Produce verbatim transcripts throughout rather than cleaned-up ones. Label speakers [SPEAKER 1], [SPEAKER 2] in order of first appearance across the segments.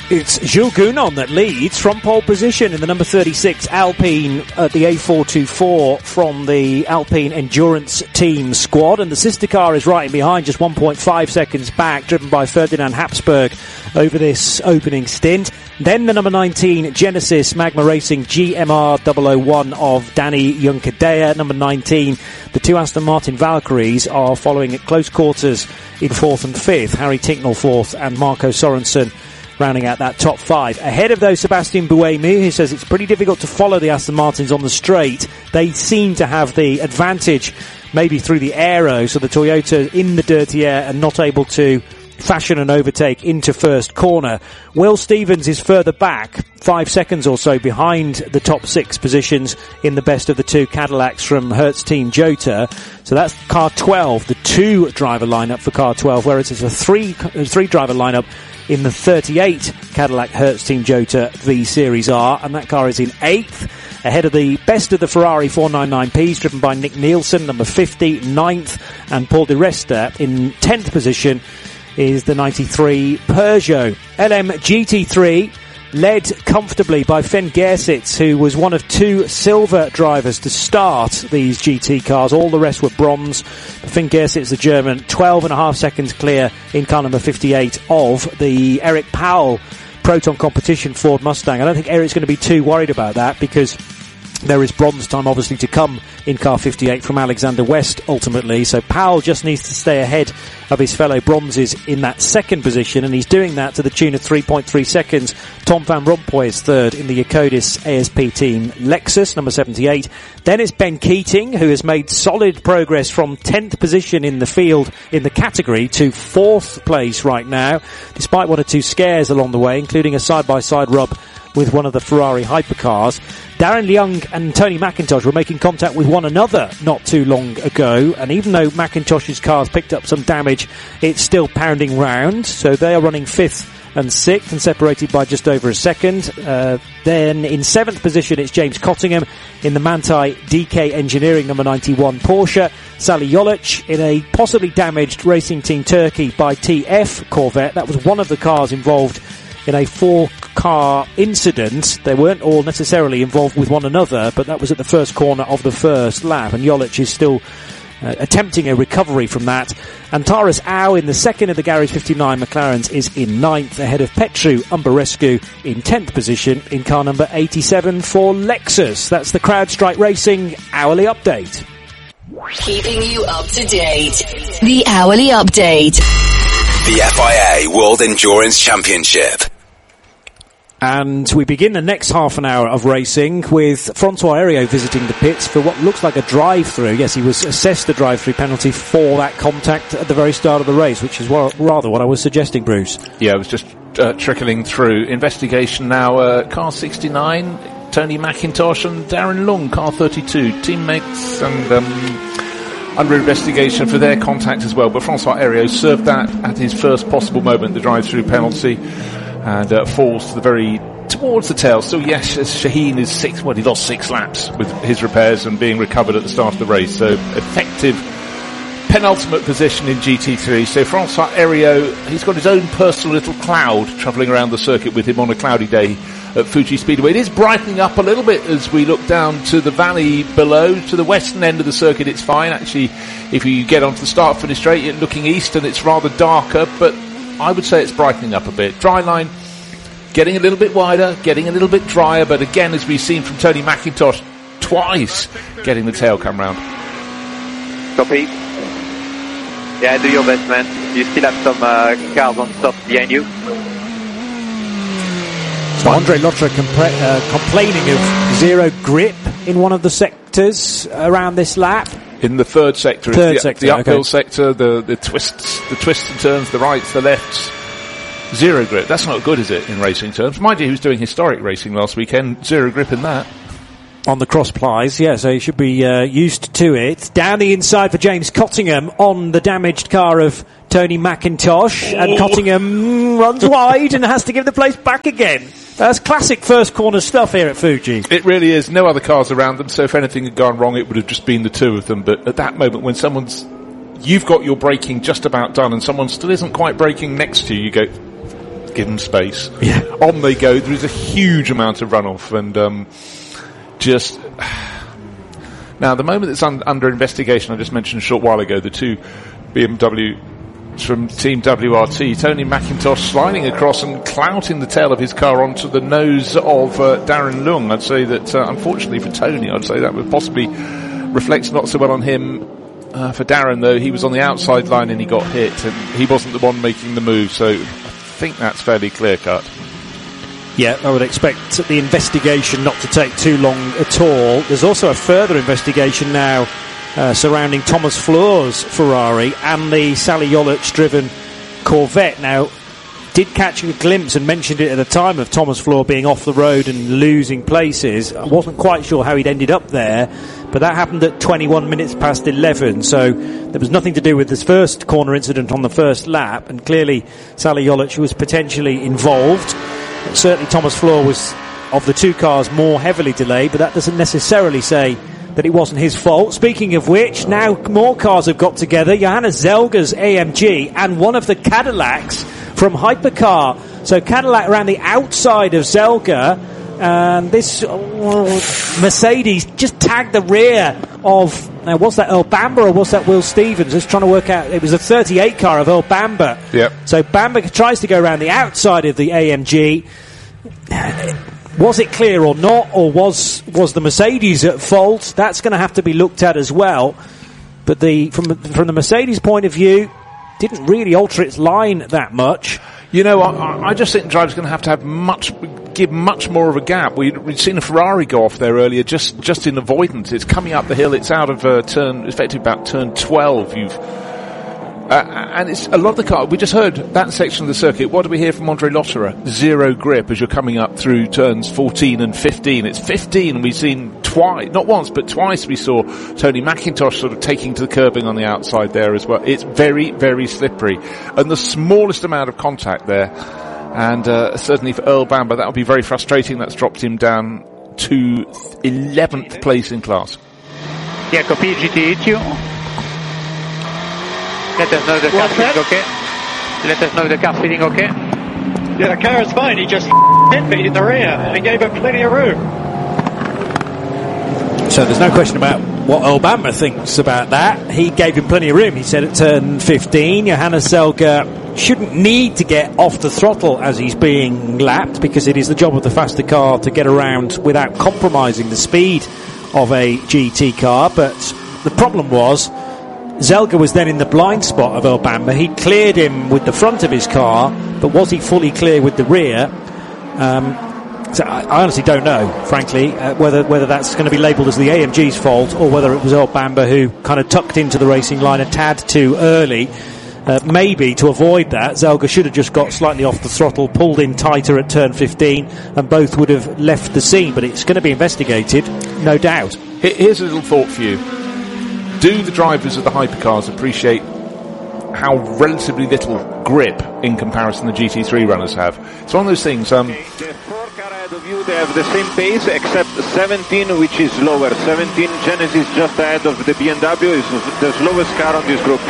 [SPEAKER 1] It's Jules Gounon that leads from pole position in the number thirty-six Alpine at the A four twenty-four from the Alpine Endurance Team squad. And the sister car is right behind, just one point five seconds back, driven by Ferdinand Habsburg over this opening stint. Then the number nineteen Genesis Magma Racing G M R double oh one of Danny Juncadella. Number nineteen, the two Aston Martin Valkyries are following at close quarters in fourth and fifth. Harry Tinknell fourth and Marco Sorensen rounding out that top five. Ahead of those, Sebastian Buemi, who says it's pretty difficult to follow the Aston Martins on the straight. They seem to have the advantage, maybe through the aero, so the Toyota in the dirty air and not able to fashion an overtake into first corner. Will Stevens is further back, five seconds or so behind the top six positions in the best of the two Cadillacs from Hertz Team Jota. So that's car twelve, the two driver lineup for car twelve, whereas it's a three, three driver lineup in the thirty-eight Cadillac Hertz Team Jota V Series R, and that car is in eighth, ahead of the best of the Ferrari four ninety-nine Ps, driven by Nick Nielsen, number fifty, ninth, and Paul Di Resta in tenth position is the ninety-three Peugeot. L M G T three led comfortably by Finn Gersitz, who was one of two silver drivers to start these G T cars. All the rest were bronze. Finn Gersitz, the German, twelve and a half seconds clear in car number fifty-eight of the Eric Powell Proton Competition Ford Mustang. I don't think Eric's going to be too worried about that, because there is bronze time obviously to come in car fifty-eight from Alexander West ultimately. So Powell just needs to stay ahead of his fellow bronzes in that second position, and he's doing that to the tune of three point three seconds. Tom Van Rompuy is third in the Yacodis A S P team Lexus, number seventy-eight. Then it's Ben Keating, who has made solid progress from tenth position in the field in the category to fourth place right now, despite one or two scares along the way, including a side-by-side rub with one of the Ferrari hypercars. Darren Young and Tony McIntosh were making contact with one another not too long ago, and even though McIntosh's car's picked up some damage, it's still pounding round, so they are running fifth and sixth and separated by just over a second. Uh, then in seventh position it's James Cottingham in the Manthey D K Engineering number ninety-one Porsche. Sally Jolic in a possibly damaged Racing Team Turkey by T F Corvette. That was one of the cars involved in a four-car incident. They weren't all necessarily involved with one another, but that was at the first corner of the first lap, and Jolic is still uh, attempting a recovery from that. And Taras Au in the second of the Garage fifty-nine McLarens is in ninth, ahead of Petru Umbarescu in tenth position in car number eighty-seven for Lexus. That's the CrowdStrike Racing Hourly Update.
[SPEAKER 2] Keeping you up to date. The Hourly Update.
[SPEAKER 3] The F I A World Endurance Championship.
[SPEAKER 1] And we begin the next half an hour of racing with Francois Heriot visiting the pits for what looks like a drive-through. Yes, he was assessed the drive-through penalty for that contact at the very start of the race, which is wa- rather what I was suggesting, Bruce.
[SPEAKER 4] Yeah, it was just uh, trickling through. Investigation now, uh, car sixty-nine, Tony McIntosh and Darren Lung, car thirty-two, teammates, and um, under investigation for their contact as well. But Francois Heriot served that at his first possible moment, the drive-through penalty, and uh, falls to the very towards the tail. So yes, Shaheen is six. Well, he lost six laps with his repairs and being recovered at the start of the race. So effective penultimate position in G T three. So Francois Heriot, he's got his own personal little cloud travelling around the circuit with him on a cloudy day at Fuji Speedway. It is brightening up a little bit as we look down to the valley below. To the western end of the circuit, it's fine. Actually, if you get onto the start-finish straight, you're looking east and it's rather darker, but I would say it's brightening up a bit. Dry line getting a little bit wider, getting a little bit drier, but again, as we've seen from Tony McIntosh, twice getting the tail come round.
[SPEAKER 5] Copy. Yeah, do your best, man. You still have some uh, cars on top behind you.
[SPEAKER 1] So Andre Lotra compla- uh, complaining of zero grip in one of the sectors around this lap.
[SPEAKER 4] In the third sector,
[SPEAKER 1] third
[SPEAKER 4] the,
[SPEAKER 1] sector,
[SPEAKER 4] the uphill
[SPEAKER 1] okay.
[SPEAKER 4] sector, the, the twists, the twists and turns, the rights, the lefts, zero grip. That's not good, is it, in racing terms? Mind you, he was doing historic racing last weekend, zero grip in that.
[SPEAKER 1] On the cross plies, yeah, so he should be uh, used to it. Down the inside for James Cottingham on the damaged car of Tony McIntosh, oh. and Cottingham runs wide and has to give the place back again. That's classic first corner stuff here at Fuji.
[SPEAKER 4] It really is. No other cars around them, so if anything had gone wrong, it would have just been the two of them. But at that moment, when someone's, you've got your braking just about done and someone still isn't quite braking next to you, you go, give them space.
[SPEAKER 1] Yeah.
[SPEAKER 4] On they go. There is a huge amount of runoff, and um, just now the moment that's un- under investigation, I just mentioned a short while ago, the two B M W from Team W R T, Tony McIntosh sliding across and clouting the tail of his car onto the nose of uh, Darren Lung. I'd say that, uh, unfortunately for Tony, I'd say that would possibly reflect not so well on him. Uh, for Darren, though, he was on the outside line and he got hit, and he wasn't the one making the move, so I think that's fairly clear-cut.
[SPEAKER 1] Yeah, I would expect the investigation not to take too long at all. There's also a further investigation now uh, surrounding Thomas Fleur's Ferrari and the Sally Yollich-driven Corvette. Now, did catch a glimpse and mentioned it at the time of Thomas Fleur being off the road and losing places. I wasn't quite sure how he'd ended up there, but that happened at twenty-one minutes past eleven, so there was nothing to do with this first corner incident on the first lap, and clearly Sally Yollich was potentially involved. Certainly Thomas Fleur was, of the two cars, more heavily delayed, but that doesn't necessarily say that it wasn't his fault. Speaking of which, now more cars have got together. Johannes Zelger's A M G and one of the Cadillacs from Hypercar. So Cadillac around the outside of Zelger, and this uh, Mercedes just tagged the rear of, now was that Earl Bamber or was that Will Stevens? Just trying to work out, it was a thirty-eight car of Earl Bamber.
[SPEAKER 4] Yep.
[SPEAKER 1] So Bamber tries to go around the outside of the A M G. Was it clear or not, or was was the Mercedes at fault? That's going to have to be looked at as well. But the from from the Mercedes point of view, didn't really alter its line that much.
[SPEAKER 4] You know, I, I just think the driver's going to have to have much, give much more of a gap. We, we'd seen a Ferrari go off there earlier, just just in avoidance. It's coming up the hill. It's out of uh, turn, effectively about turn twelve. You've uh, and it's a lot of the car. We just heard that section of the circuit. What do we hear from Andre Lotterer? Zero grip as you're coming up through turns fourteen and fifteen. It's fifteen, and we've seen twice, not once, but twice. We saw Tony McIntosh sort of taking to the curbing on the outside there as well. It's very, very slippery, and the smallest amount of contact there. And uh, certainly for Earl Bamber, that will be very frustrating. That's dropped him down to eleventh place in class.
[SPEAKER 5] Yeah, copy G T H U. Let us know the car fitting okay. Let us know the car fitting okay.
[SPEAKER 6] Yeah, the car is fine. He just hit me in the rear and gave him plenty of room.
[SPEAKER 1] So there's no question about what Earl Bamber thinks about that. He gave him plenty of room. He said at turn fifteen, Johannes Zelger shouldn't need to get off the throttle as he's being lapped, because it is the job of the faster car to get around without compromising the speed of a G T car. But the problem was Zelger was then in the blind spot of Earl Bamber. He cleared him with the front of his car, but was he fully clear with the rear? Um, so I, I honestly don't know, frankly, uh, whether whether that's going to be labelled as the A M G's fault or whether it was Earl Bamber who kind of tucked into the racing line a tad too early. Uh, maybe to avoid that, Zelger should have just got slightly off the throttle, pulled in tighter at turn fifteen, and both would have left the scene. But it's going to be investigated, no doubt.
[SPEAKER 4] Here's a little thought for you. Do the drivers of the hypercars appreciate how relatively little grip in comparison the G T three runners have? It's one of those things. Um,
[SPEAKER 7] the four car ahead of you, they have the same pace except seventeen, which is lower. seventeen, Genesis just ahead of the B M W, is the slowest car on this group.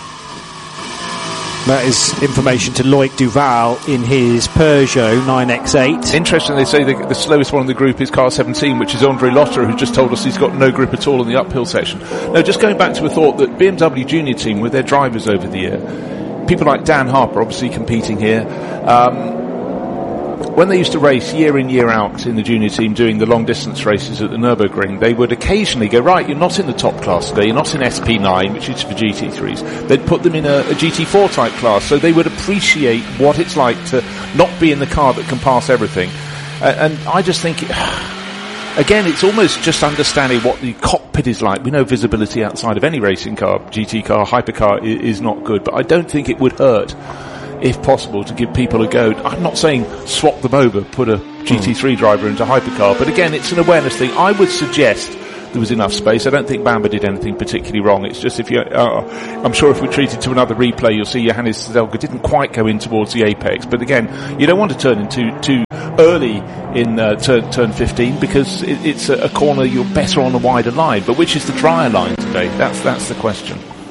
[SPEAKER 1] That is information to Loic Duval in his Peugeot nine X eight.
[SPEAKER 4] Interesting, they say the, the slowest one in the group is car seventeen, which is Andre Lotterer, who just told us he's got no grip at all in the uphill section. Now, just going back to a thought that B M W Junior Team, with their drivers over the year, people like Dan Harper obviously competing here, um, when they used to race year in, year out in the junior team doing the long distance races at the Nürburgring, they would occasionally go, right, you're not in the top class today, you're not in S P nine, which is for G T threes. They'd put them in a, a G T four type class, so they would appreciate what it's like to not be in the car that can pass everything. Uh, and I just think, it, again, it's almost just understanding what the cockpit is like. We know visibility outside of any racing car, G T car, hypercar, is, is not good, but I don't think it would hurt, if possible, to give people a go. I'm not saying swap them over, put a G T three driver into hypercar, but again, it's an awareness thing. I would suggest there was enough space. I don't think Bamber did anything particularly wrong. It's just if you, uh, I'm sure if we treat it to another replay, you'll see Johannes Zelger didn't quite go in towards the apex. But again, you don't want to turn in too, too early in uh, turn, turn fifteen, because it, it's a, a corner you're better on a wider line. But which is the drier line today? That's, that's the question.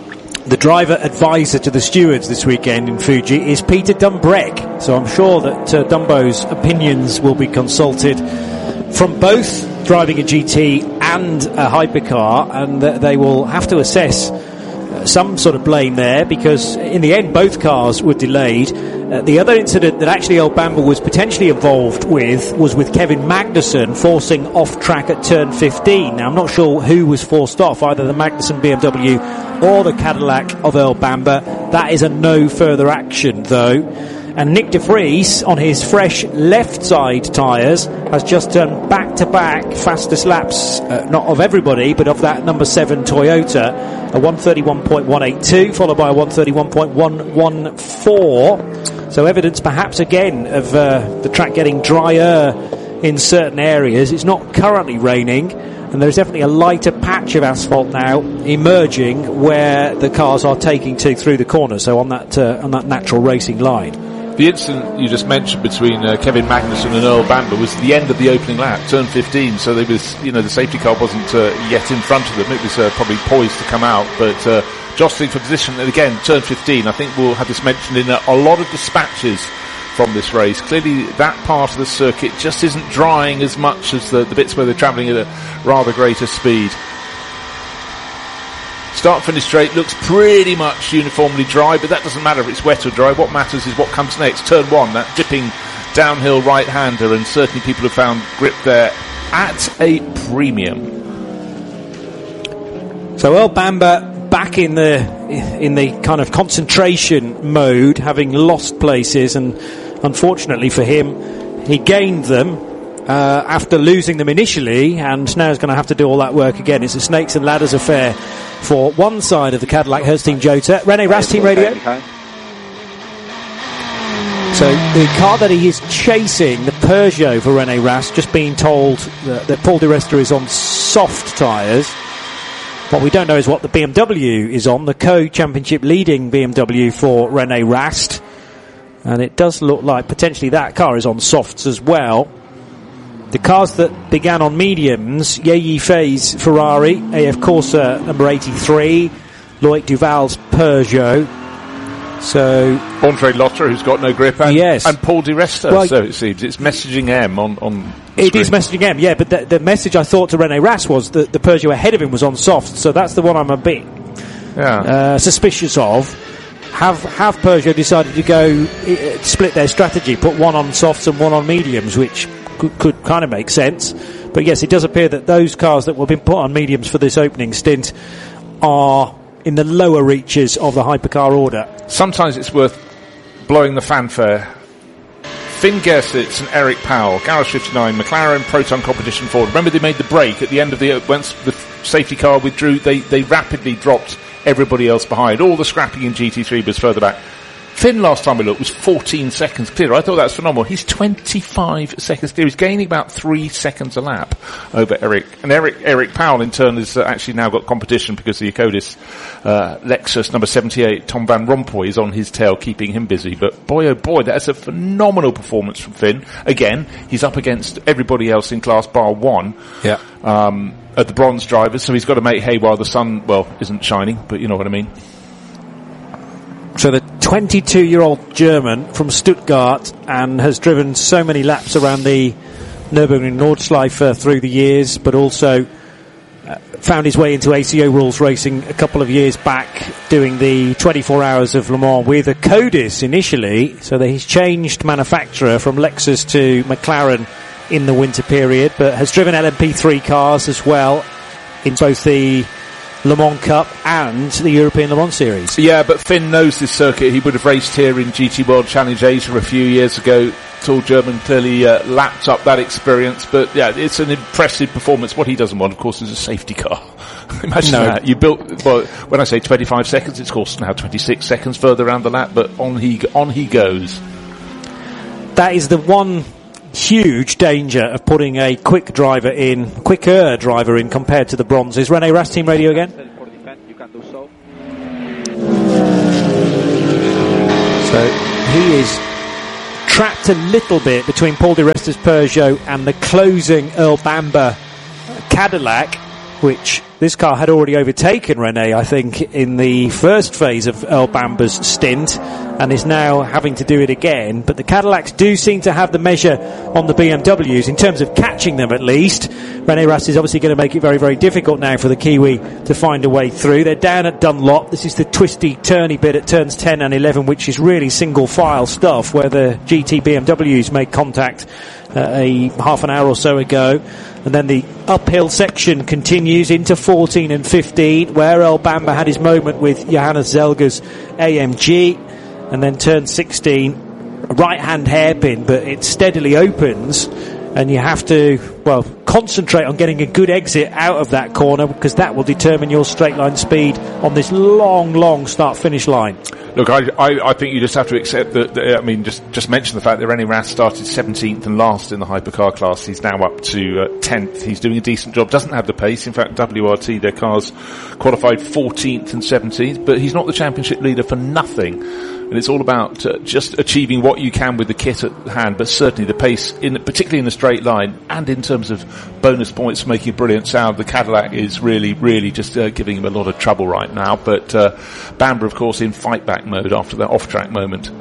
[SPEAKER 1] the driver advisor to the stewards this weekend in Fuji is Peter Dumbreck. So I'm sure that uh, Dumbo's opinions will be consulted from both driving a G T and a hypercar, and uh, they will have to assess uh, some sort of blame there, because in the end both cars were delayed. Uh, the other incident that actually Earl Bamber was potentially involved with was with Kevin Magnussen forcing off track at turn fifteen. Now I'm not sure who was forced off, either the Magnussen B M W or the Cadillac of Earl Bamber. That is a no further action though. And Nick De Vries, on his fresh left side tyres, has just done back-to-back fastest laps, uh, not of everybody, but of that number seven Toyota, a one thirty-one point one eight two, followed by a one thirty-one point one one four. So evidence perhaps again of uh, the track getting drier in certain areas. It's not currently raining, and there's definitely a lighter patch of asphalt now emerging where the cars are taking to through the corner, so on that uh, on that natural racing line.
[SPEAKER 4] The incident you just mentioned between uh, Kevin Magnussen and Earl Bamber was the end of the opening lap, turn fifteen. So there was, you know, the safety car wasn't uh, yet in front of them. It was uh, probably poised to come out, but uh, jostling for position. And again, turn fifteen. I think we'll have this mentioned in a, a lot of dispatches from this race. Clearly, that part of the circuit just isn't drying as much as the, the bits where they're travelling at a rather greater speed. Start-finish straight looks pretty much uniformly dry, but that doesn't matter if it's wet or dry. What matters is what comes next. Turn one, that dipping downhill right-hander, and certainly people have found grip there at a premium.
[SPEAKER 1] So Earl Bamber back in the in the kind of concentration mode, having lost places, and unfortunately for him, he gained them Uh, after losing them initially, and now is going to have to do all that work again. It's a snakes and ladders affair for one side of the Cadillac Hertz Team Jota. Rene Rast Team Radio. So the car that he is chasing, the Peugeot for Rene Rast, just being told that, that Paul di Resta is on soft tyres. What we don't know is what the B M W is on, the co-championship leading B M W for Rene Rast. And it does look like potentially that car is on softs as well. The cars that began on mediums, Ye Yifei's Ferrari, A F Corsa number eighty-three, Loic Duval's Peugeot. So
[SPEAKER 4] Andre Lotter, who's got no grip, and,
[SPEAKER 1] yes.
[SPEAKER 4] and Paul di Resta,
[SPEAKER 1] well,
[SPEAKER 4] so it seems. It's messaging M on, on the
[SPEAKER 1] It
[SPEAKER 4] screen.
[SPEAKER 1] is messaging M, yeah, but the, the message I thought to Rene Rast was that the Peugeot ahead of him was on soft, so that's the one I'm a bit
[SPEAKER 4] yeah.
[SPEAKER 1] uh, suspicious of. Have have Peugeot decided to go uh, split their strategy, put one on softs and one on mediums, which could, could kind of make sense. But yes, it does appear that those cars that were being put on mediums for this opening stint are in the lower reaches of the hypercar order.
[SPEAKER 4] Sometimes it's worth blowing the fanfare. Finn Gersitz and Eric Powell, Garage fifty-nine, McLaren Proton Competition Ford. Remember they made the break at the end of the, once the safety car withdrew, they, they rapidly dropped everybody else behind. All the scrapping in G T three was further back. Finn, last time we looked, was fourteen seconds clear. I thought that was phenomenal. He's twenty-five seconds clear. He's gaining about three seconds a lap over Eric. And Eric Eric Powell, in turn, has uh, actually now got competition because the Ecodis uh, Lexus number seventy-eight, Tom Van Rompuy, is on his tail, keeping him busy. But boy, oh boy, that's a phenomenal performance from Finn. Again, he's up against everybody else in class bar one.
[SPEAKER 1] Yeah.
[SPEAKER 4] Um, at the bronze drivers, so he's got to make hay while the sun, well, isn't shining, but you know what I mean.
[SPEAKER 1] So the twenty-two-year-old German from Stuttgart, and has driven so many laps around the Nürburgring Nordschleife through the years, but also uh, found his way into A C O rules racing a couple of years back, doing the twenty-four hours of Le Mans with a Codis initially, so that he's changed manufacturer from Lexus to McLaren in the winter period, but has driven L M P three cars as well in both the Le Mans Cup and the European Le Mans Series.
[SPEAKER 4] Yeah, but Finn knows this circuit. He would have raced here in G T World Challenge Asia a few years ago. Tall German clearly uh, lapped up that experience, but yeah, it's an impressive performance. What he doesn't want, of course, is a safety car. Imagine
[SPEAKER 1] no.
[SPEAKER 4] that. You built, well, when I say twenty-five seconds, it's of course now twenty-six seconds further around the lap, but on he, on he goes.
[SPEAKER 1] That is the one huge danger of putting a quick driver in, quicker driver in compared to the bronzes. Rene Rast Team Radio again. So he is trapped a little bit between Paul di Resta's Peugeot and the closing Earl Bamber Cadillac, which this car had already overtaken René, I think, in the first phase of Earl Bamber's stint, and is now having to do it again. But the Cadillacs do seem to have the measure on the B M Ws, in terms of catching them at least. René Rast is obviously going to make it very, very difficult now for the Kiwi to find a way through. They're down at Dunlop. This is the twisty, turny bit at turns ten and eleven, which is really single file stuff, where the G T B M Ws made contact uh, a half an hour or so ago. And then the uphill section continues into fourteen and fifteen, where Earl Bamber had his moment with Johannes Zelger's A M G. And then turn sixteen, right-hand hairpin, but it steadily opens, and you have to, well, concentrate on getting a good exit out of that corner, because that will determine your straight line speed on this long, long start-finish line.
[SPEAKER 4] Look, I, I, I think you just have to accept that, that, I mean, just, just mention the fact that René Rast started seventeenth and last in the hypercar class. He's now up to uh, tenth. He's doing a decent job. Doesn't have the pace. In fact, W R T, their cars qualified fourteenth and seventeenth, but he's not the championship leader for nothing. And it's all about uh, just achieving what you can with the kit at hand, but certainly the pace, in particularly in the straight line, and in terms of bonus points, making a brilliant sound. The Cadillac is really, really just uh, giving him a lot of trouble right now. But uh, Bamber, of course, in fight-back mode after that off-track moment.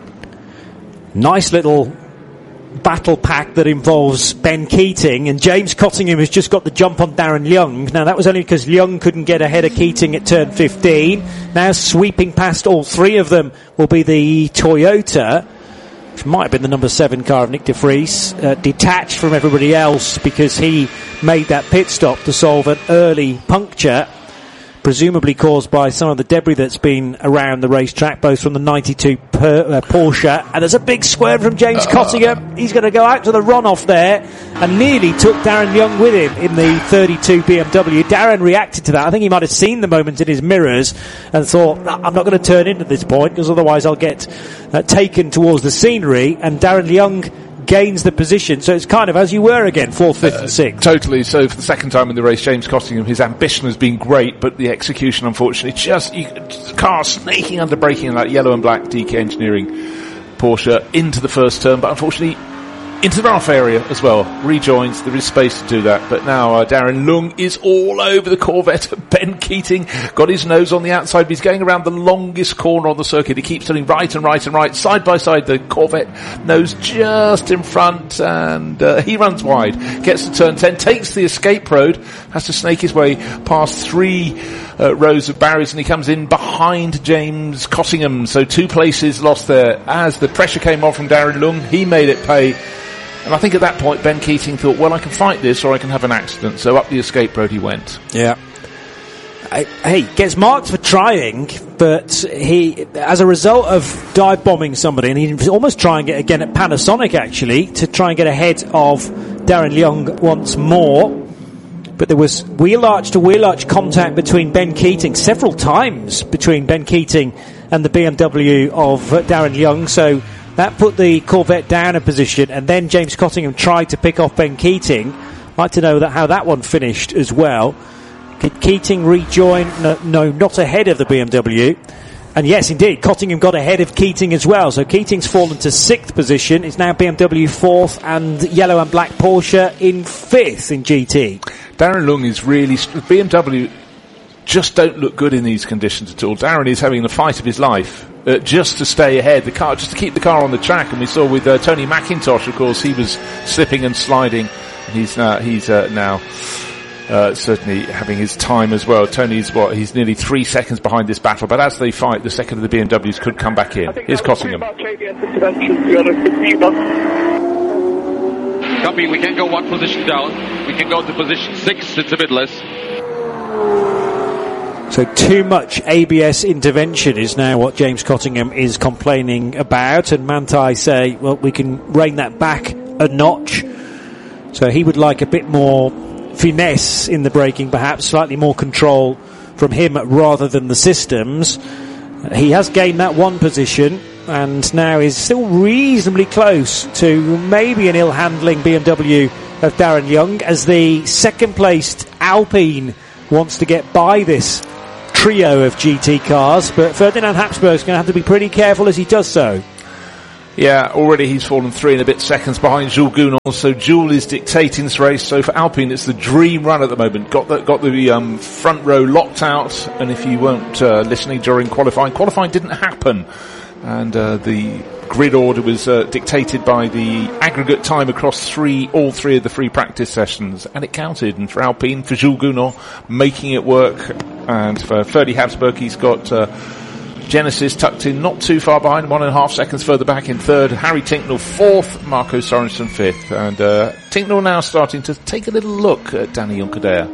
[SPEAKER 1] Nice little battle pack that involves Ben Keating, and James Cottingham has just got the jump on Darren Young. Now that was only because Young couldn't get ahead of Keating at turn fifteen. Now sweeping past all three of them will be the Toyota, which might have been the number seven car of Nick de Vries, uh, detached from everybody else because he made that pit stop to solve an early puncture, presumably caused by some of the debris that's been around the racetrack, both from the ninety-two per, uh, Porsche. And there's a big swerve from James Cottingham. He's going to go out to the runoff there, and nearly took Darren Young with him in the thirty-two B M W. Darren reacted to that. I think he might have seen the moment in his mirrors and thought, I'm not going to turn in at this point, because otherwise I'll get uh, taken towards the scenery. And Darren Young gains the position, so it's kind of as you were again, fourth, fifth uh, and sixth.
[SPEAKER 4] Totally. So for the second time in the race, James Cottingham, his ambition has been great, but the execution, unfortunately, just, you, just car snaking under braking in that yellow and black D K Engineering Porsche into the first turn, but unfortunately into the rough area as well. Rejoins, there is space to do that, but now uh, Darren Lung is all over the Corvette. Ben Keating got his nose on the outside, but he's going around the longest corner on the circuit. He keeps turning right and right and right, side by side. The Corvette nose just in front, and uh, he runs wide, gets to turn ten, takes the escape road, has to snake his way past three uh, rows of barriers, and he comes in behind James Cottingham. So two places lost there. As the pressure came on from Darren Lung, he made it pay. And I think at that point, Ben Keating thought, well, I can fight this or I can have an accident. So up the escape road he went.
[SPEAKER 1] Yeah. Hey, gets marked for trying, but he, as a result of dive bombing somebody, and he was almost trying it again at Panasonic, actually, to try and get ahead of Darren Young once more. But there was wheel arch to wheel arch contact between Ben Keating, several times between Ben Keating and the B M W of uh, Darren Young. So that put the Corvette down a position, and then James Cottingham tried to pick off Ben Keating. I'd like to know that how that one finished as well. Did Keating rejoin? No, no, not ahead of the B M W. And yes, indeed, Cottingham got ahead of Keating as well. So Keating's fallen to sixth position. It's now B M W fourth, and yellow and black Porsche in fifth in G T.
[SPEAKER 4] Darren Lung is really... B M W just don't look good in these conditions at all. Darren is having the fight of his life. Uh, just to stay ahead, the car, just to keep the car on the track. And we saw with uh, Tony McIntosh, of course, he was slipping and sliding. And he's now, he's uh, now uh, certainly having his time as well. Tony's what? He's nearly three seconds behind this battle. But as they fight, the second of the B M Ws could come back in. Here's Cottingham.
[SPEAKER 8] Copy. We can go one position down. We can go to position six. It's a bit less.
[SPEAKER 1] So too much A B S intervention is now what James Cottingham is complaining about, and Manthey say, well, we can rein that back a notch. So he would like a bit more finesse in the braking, perhaps slightly more control from him rather than the systems. He has gained that one position and now is still reasonably close to maybe an ill-handling B M W of Darren Young, as the second-placed Alpine wants to get by this trio of G T cars, but Ferdinand Habsburg's going to have to be pretty careful as he does so.
[SPEAKER 4] Yeah, already he's fallen three and a bit seconds behind Jules Gounon, so Jules is dictating this race. So for Alpine, it's the dream run at the moment. Got the, got the um, front row locked out, and if you weren't uh, listening during qualifying, qualifying didn't happen. And uh, the grid order was uh, dictated by the aggregate time across three, all three of the free practice sessions, and it counted. And for Alpine, for Jules Gounon, making it work, and for Ferdy Habsburg, he's got uh, Genesis tucked in not too far behind, one and a half seconds further back in third. Harry Tincknell fourth, Marco Sorensen fifth, and uh, Tincknell now starting to take a little look at Danny Juncadella.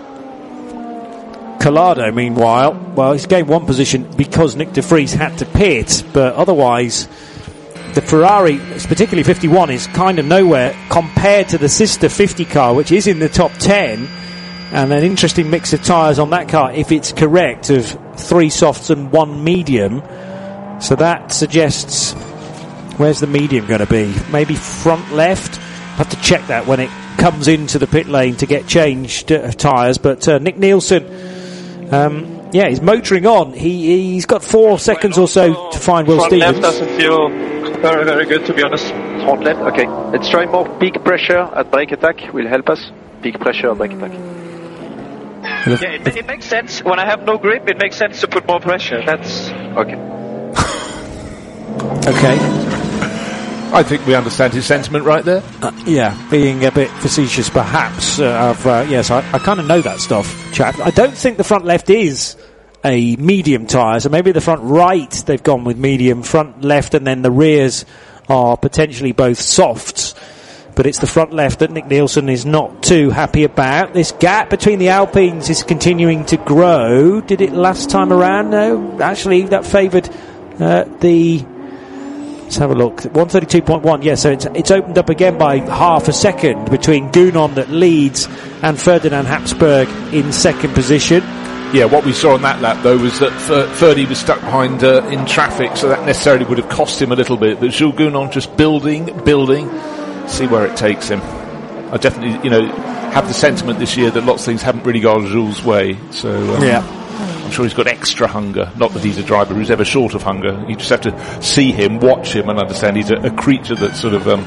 [SPEAKER 1] Collado, meanwhile, well, he's gained one position because Nick de Vries had to pit, but otherwise the Ferrari, particularly fifty-one, is kind of nowhere compared to the sister fifty car, which is in the top ten, and an interesting mix of tyres on that car, if it's correct, of three softs and one medium. So that suggests, where's the medium going to be? Maybe front left? I'll have to check that when it comes into the pit lane to get changed uh, tyres. But uh, Nick Nielsen, um, yeah, he's motoring on. He, he's got four seconds or so to find Will
[SPEAKER 6] front
[SPEAKER 1] Stevens.
[SPEAKER 6] Front left doesn't feel very, very good, to be honest.
[SPEAKER 5] Front left, okay. Let's try more peak pressure at brake attack, will help us. Peak pressure at brake attack.
[SPEAKER 6] Yeah, it, it makes sense. When I have no grip, it makes sense to put more pressure. That's
[SPEAKER 5] okay.
[SPEAKER 1] Okay.
[SPEAKER 4] I think we understand his sentiment right there.
[SPEAKER 1] Uh, yeah, being a bit facetious, perhaps. Uh, of uh, yes, I, I kind of know that stuff, chap. I don't think the front left is a medium tyre, so maybe the front right they've gone with medium, front left, and then the rears are potentially both softs. But it's the front left that Nick Nielsen is not too happy about. This gap between the Alpines is continuing to grow. Did it last time around? No, actually, that favoured uh, the... Let's have a look. one thirty-two point one, yes, yeah, so it's, it's opened up again by half a second between Gounon that leads and Ferdinand Habsburg in second position.
[SPEAKER 4] Yeah, what we saw on that lap, though, was that F- Ferdy was stuck behind uh, in traffic, so that necessarily would have cost him a little bit. But Jules Gounon just building, building... see where it takes him. I definitely, you know, have the sentiment this year that lots of things haven't really gone Jules' way. So um, yeah, I'm sure he's got extra hunger. Not that he's a driver who's ever short of hunger. You just have to see him, watch him, and understand he's a, a creature that's sort of um,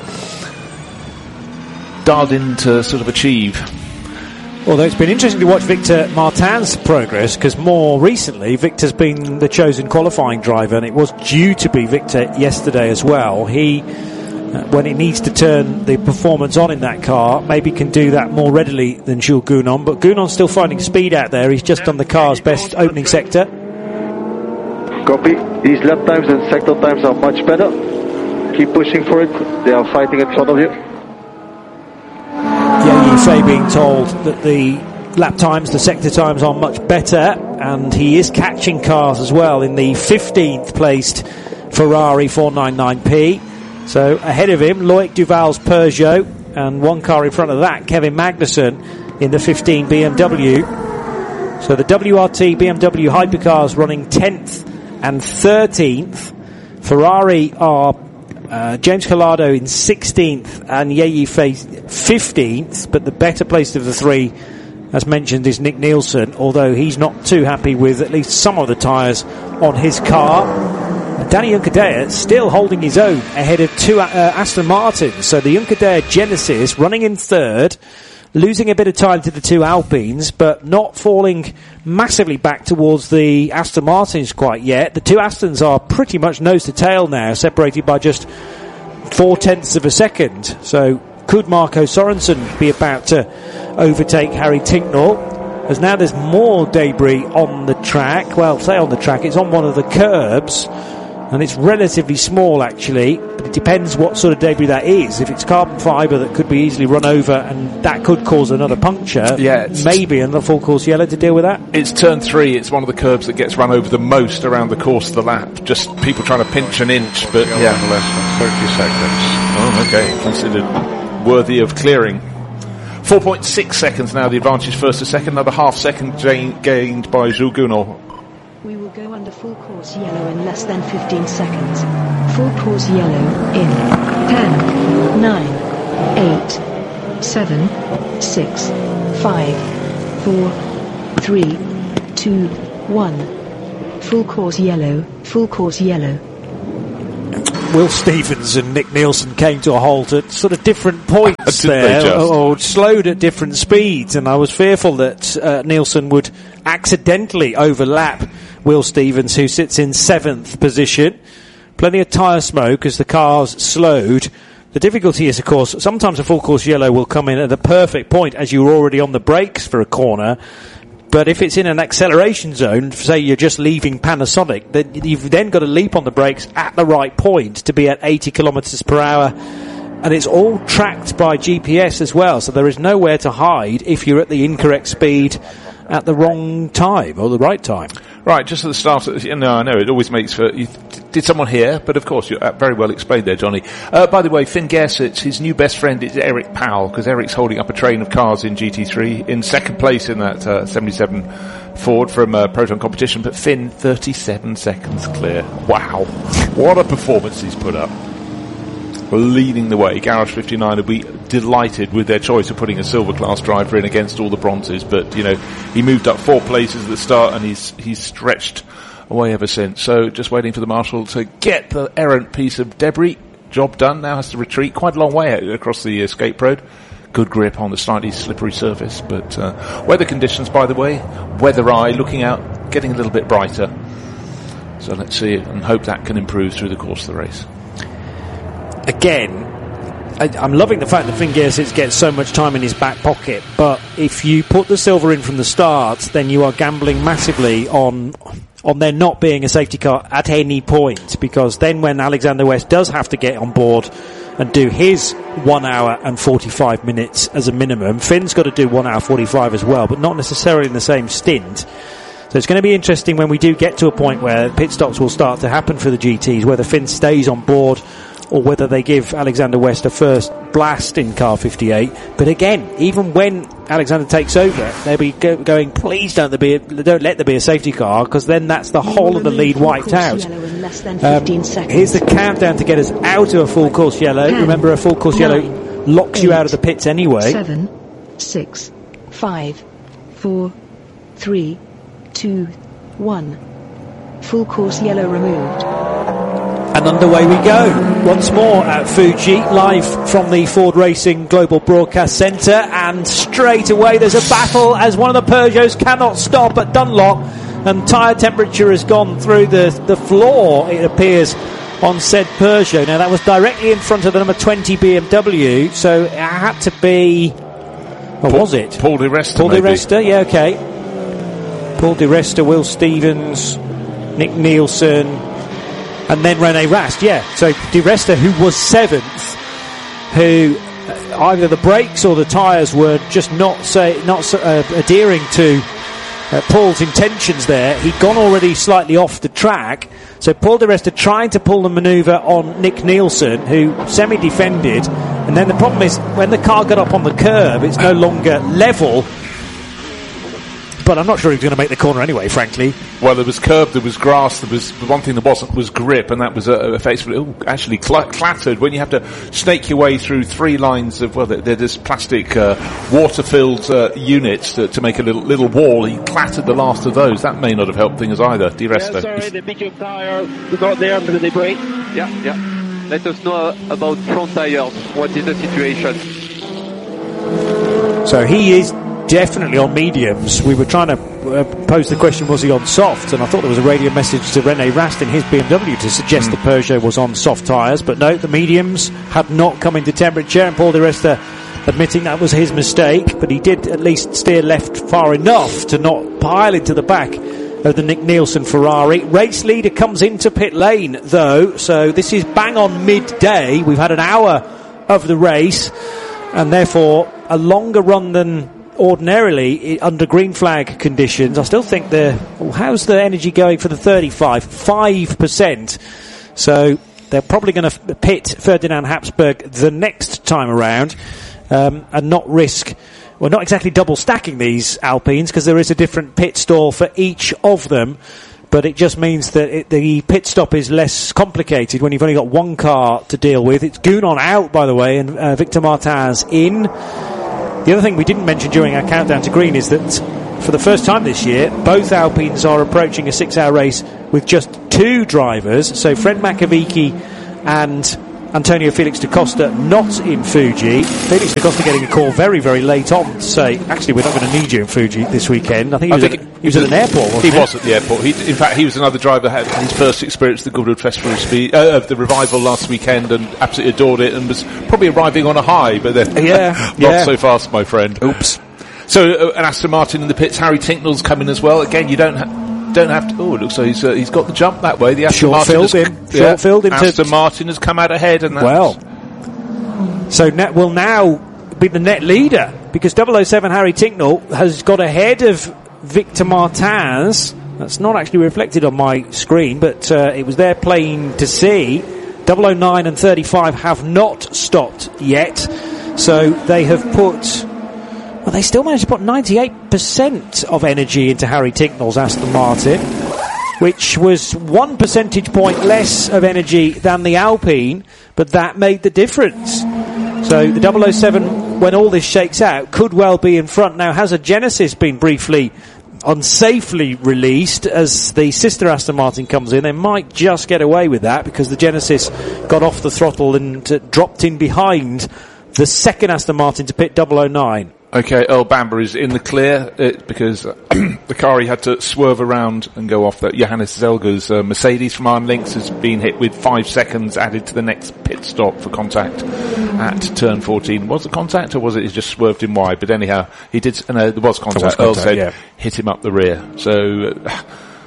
[SPEAKER 4] dialed in to sort of achieve.
[SPEAKER 1] Although it's been interesting to watch Victor Martin's progress, because more recently Victor's been the chosen qualifying driver, and it was due to be Victor yesterday as well. He Uh, when it needs to turn the performance on in that car, maybe can do that more readily than Jules Gounon, but Gounon's still finding speed out there. He's just done the car's best opening sector.
[SPEAKER 5] Copy. These lap times and sector times are much better. Keep pushing for it. They are fighting in front of you.
[SPEAKER 1] Yeah, you say being told that the lap times, the sector times are much better, and he is catching cars as well in the fifteenth placed Ferrari four ninety-nine P. So ahead of him, Loic Duval's Peugeot, and one car in front of that, Kevin Magnussen in the fifteen B M W. So the W R T B M W hypercars running tenth and thirteenth. Ferrari are uh, James Collado in sixteenth and Ye Yifei fifteenth, but the better placed of the three, as mentioned, is Nick Nielsen, although he's not too happy with at least some of the tyres on his car. Danny Juncadella still holding his own ahead of two uh, Aston Martins. So the Juncadella Genesis running in third, losing a bit of time to the two Alpines, but not falling massively back towards the Aston Martins quite yet. The two Astons are pretty much nose to tail now, separated by just four tenths of a second. So could Marco Sorensen be about to overtake Harry Tincknell? As now there's more debris on the track. Well, say on the track, it's on one of the curbs. And it's relatively small, actually, but it depends what sort of debris that is. If it's carbon fibre that could be easily run over, and that could cause another puncture,
[SPEAKER 4] yeah,
[SPEAKER 1] maybe another full course yellow to deal with that.
[SPEAKER 4] It's turn three. It's one of the curbs that gets run over the most around the course of the lap. Just people trying to pinch an inch, but yeah,
[SPEAKER 9] less than thirty seconds.
[SPEAKER 4] Oh, okay, considered worthy of clearing. four point six seconds now, the advantage first to second. Another half second gained by Jules Gounon.
[SPEAKER 10] We will go under full course yellow in less than fifteen seconds. Full course yellow in ten, nine, eight, seven, six, five, four, three, two, one. Full course yellow, full course yellow.
[SPEAKER 1] Will Stevens and Nick Nielsen came to a halt at sort of different points there, or, or slowed at different speeds, and I was fearful that uh, Nielsen would accidentally overlap Will Stevens, who sits in seventh position. Plenty of tyre smoke as the cars slowed. The difficulty is, of course, sometimes a full course yellow will come in at the perfect point as you're already on the brakes for a corner. But if it's in an acceleration zone, say you're just leaving Panasonic, then you've then got to leap on the brakes at the right point to be at eighty kilometres per hour. And it's all tracked by G P S as well, so there is nowhere to hide if you're at the incorrect speed at the wrong time or the right time.
[SPEAKER 4] Right, just at the start, of, you know, I know it always makes for. You, did someone hear? But of course, you're very well explained there, Johnny. Uh, by the way, Finn Gersitz, his new best friend is Eric Powell, because Eric's holding up a train of cars in G T three in second place in that uh, seventy-seven Ford from uh, Proton competition. But Finn, thirty-seven seconds clear. Wow, what a performance he's put up. Leading the way. Garage fifty-nine will be delighted with their choice of putting a silver class driver in against all the bronzes, but you know, he moved up four places at the start and he's he's stretched away ever since. So just waiting for the marshal to get the errant piece of debris. Job done. Now has to retreat quite a long way across the escape road. Good grip on the slightly slippery surface, but uh, weather conditions, by the way, weather eye looking out, getting a little bit brighter. So let's see and hope that can improve through the course of the race.
[SPEAKER 1] Again, I, I'm loving the fact that Finn Gersitz gets so much time in his back pocket, but if you put the silver in from the start, then you are gambling massively on on there not being a safety car at any point, because then when Alexander West does have to get on board and do his one hour and forty-five minutes as a minimum, Finn's got to do one hour forty-five as well, but not necessarily in the same stint. So it's going to be interesting when we do get to a point where pit stops will start to happen for the G Ts, whether Finn stays on board or whether they give Alexander West a first blast in car fifty-eight. But again, even when Alexander takes over, they'll be go- going, please don't, there be a, don't let there be a safety car, because then that's the whole of the lead wiped out. Um, here's the countdown to get us out of a full course yellow. Ten, Remember, a full course nine, yellow locks eight, you out of the pits anyway.
[SPEAKER 10] Seven, six, five, four, three, two, one. Full course yellow removed.
[SPEAKER 1] And underway we go once more at Fuji, live from the Ford Racing Global Broadcast Centre, and straight away there's a battle as one of the Peugeots cannot stop at Dunlop, and tyre temperature has gone through the, the floor, it appears, on said Peugeot. Now that was directly in front of the number twenty B M W, so it had to be, what
[SPEAKER 4] Paul,
[SPEAKER 1] was it?
[SPEAKER 4] Paul Di Resta.
[SPEAKER 1] Paul Di Resta, yeah, okay. Paul Di Resta, Will Stevens, Nick Nielsen, and then Rene Rast, yeah. So Di Resta, who was seventh, who uh, either the brakes or the tyres were just not say not uh, adhering to uh, Paul's intentions there. He'd gone already slightly off the track. So Paul Di Resta trying to pull the manoeuvre on Nick Nielsen, who semi-defended. And then the problem is, when the car got up on the curb, it's no longer level. But I'm not sure he was going to make the corner anyway, frankly.
[SPEAKER 4] Well, there was curb, there was grass, there was the one thing that wasn't was grip, and that was a, a face. Ooh, actually cl- clattered when you have to snake your way through three lines of, well, they're, they're just plastic uh, water-filled uh, units to, to make a little little wall. He clattered the last of those. That may not have helped things either. Di Resta.
[SPEAKER 6] Yeah, sorry, the medium tire got there under the brake.
[SPEAKER 11] Yeah, yeah. Let us know about front tires. What is the situation?
[SPEAKER 1] So he is definitely on mediums. We were trying to uh, pose the question, was he on soft? And I thought there was a radio message to Rene Rast in his B M W to suggest mm. the Peugeot was on soft tyres, but no, the mediums had not come into temperature, and Paul Di Resta admitting that was his mistake, but he did at least steer left far enough to not pile into the back of the Nick Nielsen Ferrari. Race leader comes into pit lane though, so this is bang on midday. We've had an hour of the race, and therefore a longer run than ordinarily under green flag conditions. I still think the how's the energy going for the thirty-five? five percent. So they're probably going to pit Ferdinand Habsburg the next time around, um, and not risk, well, not exactly double stacking these Alpines, because there is a different pit stall for each of them. But it just means that it, the pit stop is less complicated when you've only got one car to deal with. It's Gounon out, by the way, and uh, Victor Martins in. The other thing we didn't mention during our countdown to green is that for the first time this year, both Alpines are approaching a six-hour race with just two drivers. So Fred Makovici and Antonio Felix da Costa not in Fuji. Felix da Costa getting a call very, very late on to say, actually, we're not going to need you in Fuji this weekend. I think he was, think at, he was at an airport, wasn't
[SPEAKER 4] he?
[SPEAKER 1] He
[SPEAKER 4] was at the airport. He, in fact, he was another driver who had his first experience at the Goodwood Festival of Speed, uh, of the Revival last weekend, and absolutely adored it, and was probably arriving on a high, but then
[SPEAKER 1] yeah,
[SPEAKER 4] not
[SPEAKER 1] yeah.
[SPEAKER 4] so fast, my friend.
[SPEAKER 1] Oops.
[SPEAKER 4] So, uh, an Aston Martin in the pits. Harry Tinknell's coming as well. Again, you don't have... Don't have to. Oh, it looks like he's uh, he's got the jump that way. The Aston
[SPEAKER 1] Short
[SPEAKER 4] Martin
[SPEAKER 1] filled
[SPEAKER 4] has,
[SPEAKER 1] him.
[SPEAKER 4] yeah,
[SPEAKER 1] Short filled him.
[SPEAKER 4] Aston Martin has come out ahead, and that's
[SPEAKER 1] well. So net will now be the net leader because double oh seven Harry Tinknell has got ahead of Victor Martins. That's not actually reflected on my screen, but uh, it was there plain to see. double oh nine and thirty-five have not stopped yet, so they have put. Well, they still managed to put ninety-eight percent of energy into Harry Tinknell's Aston Martin, which was one percentage point less of energy than the Alpine, but that made the difference. So the double oh seven, when all this shakes out, could well be in front. Now, has a Genesis been briefly, unsafely released as the sister Aston Martin comes in? They might just get away with that because the Genesis got off the throttle and uh, dropped in behind the second Aston Martin to pit double oh nine.
[SPEAKER 4] Okay, Earl Bamber is in the clear uh, because uh, the car he had to swerve around and go off that. Johannes Zelger's uh, Mercedes from Arn Links has been hit with five seconds added to the next pit stop for contact at turn fourteen. Was it contact or was it he just swerved in wide? But anyhow, he did, uh, no, there was contact.
[SPEAKER 1] Was contact
[SPEAKER 4] Earl said
[SPEAKER 1] yeah.
[SPEAKER 4] hit him up the rear. So, uh,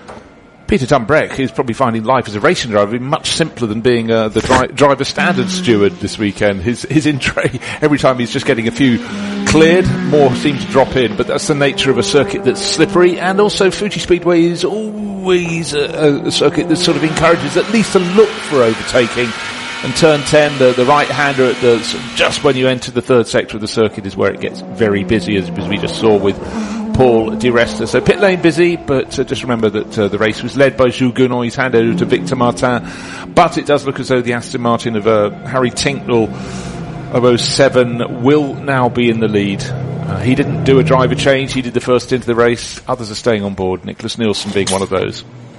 [SPEAKER 4] Peter Dumbreck is probably finding life as a racing driver much simpler than being uh, the dri- driver standard steward this weekend. His his in tray, every time he's just getting a few cleared, more seem to drop in, but that's the nature of a circuit that's slippery, and also Fuji Speedway is always a, a circuit that sort of encourages at least a look for overtaking. And turn ten, the, the right-hander at the, just when you enter the third sector of the circuit is where it gets very busy, as, as we just saw with Paul Di Resta. So pit lane busy, but uh, just remember that uh, the race was led by Jules Gounon. He's handed over to Victor Martin, but it does look as though the Aston Martin of uh, Harry Tinknell of oh seven will now be in the lead. Uh, he didn't do a driver change. He did the first into the race. Others are staying on board, Nicholas Nielsen being one of those.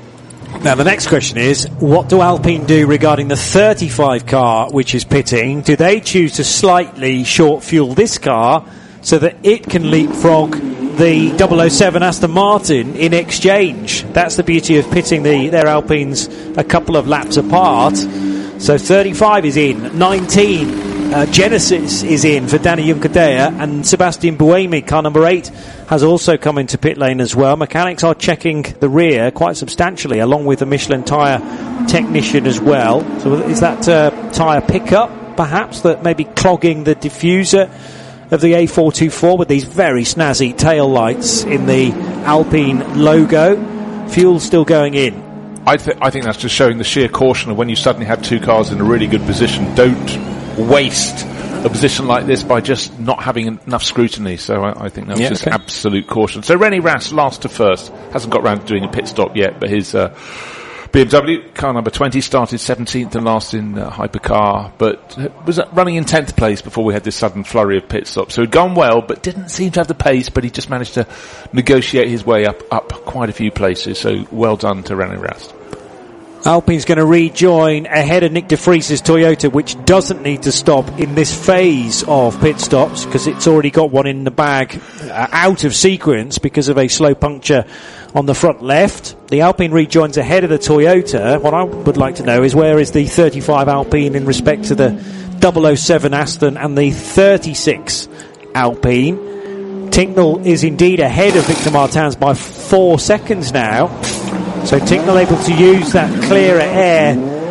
[SPEAKER 1] Now the next question is, what do Alpine do regarding the thirty-five car which is pitting? Do they choose to slightly short fuel this car so that it can leapfrog the double oh seven Aston Martin in exchange? That's the beauty of pitting the, their Alpines a couple of laps apart. So thirty-five is in, nineteen uh, Genesis is in for Danny Juncadella, and Sebastian Buemi, car number eight, has also come into pit lane as well. Mechanics are checking the rear quite substantially, along with the Michelin tyre technician as well. So is that uh, tyre pickup, perhaps, that may be clogging the diffuser of the A four twenty-four with these very snazzy tail lights in the Alpine logo? Fuel still going in.
[SPEAKER 4] I, th- I think that's just showing the sheer caution of when you suddenly have two cars in a really good position. Don't waste a position like this by just not having enough scrutiny. So I, I think that's yeah, just okay. absolute caution. So René Rast, last to first, hasn't got around to doing a pit stop yet, but his uh, B M W car number twenty started seventeenth and last in uh, hypercar, but was running in tenth place before we had this sudden flurry of pit stops. So he'd gone well, but didn't seem to have the pace, but he just managed to negotiate his way up, up quite a few places. So well done to René Rast.
[SPEAKER 1] Alpine's going to rejoin ahead of Nick de Vries's Toyota, which doesn't need to stop in this phase of pit stops because it's already got one in the bag uh, out of sequence because of a slow puncture on the front left. The Alpine rejoins ahead of the Toyota. What I would like to know is where is the thirty-five Alpine in respect to the double oh seven Aston and the thirty-six Alpine. Tinknell is indeed ahead of Victor Martins by four seconds now. So Tinknell able to use that clearer air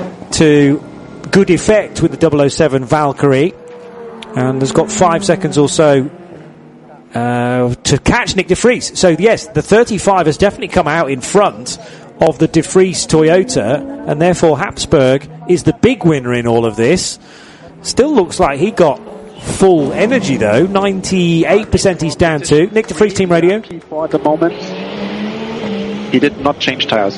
[SPEAKER 1] to good effect with the double oh seven Valkyrie, and has got five seconds or so uh, to catch Nick de Vries. So yes, the thirty-five has definitely come out in front of the de Vries Toyota, and therefore Habsburg is the big winner in all of this. Still looks like he got full energy though, ninety-eight percent he's down to. Nick de Vries, Team Radio.
[SPEAKER 12] For the moment. He did not change tires.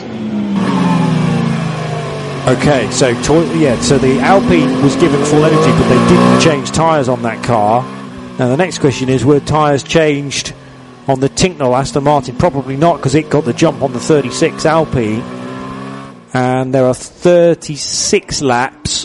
[SPEAKER 1] Okay, so to- yeah, so the Alpine was given full energy, but they didn't change tyres on that car. Now the next question is, were tyres changed on the Tinknell Aston Martin? Probably not, because it got the jump on the thirty-six Alpine. And there are thirty-six laps